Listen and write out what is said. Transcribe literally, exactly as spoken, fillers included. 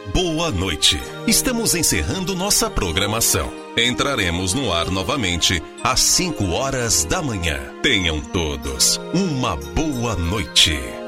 boa noite. Estamos encerrando nossa programação. Entraremos no ar novamente às cinco horas da manhã. Tenham todos uma boa noite.